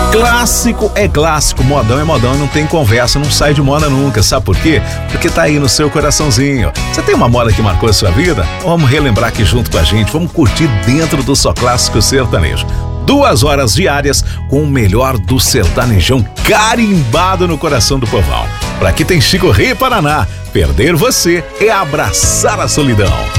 Clássico é clássico, modão é modão e não tem conversa, não sai de moda nunca. Sabe por quê? Porque tá aí no seu coraçãozinho. Você tem uma moda que marcou a sua vida? Vamos relembrar aqui junto com a gente, vamos curtir dentro do Só Clássico Sertanejo. 2 horas diárias com o melhor do sertanejão carimbado no coração do povão. Pra aqui tem Chico Rei Paraná. Perder você é abraçar a solidão.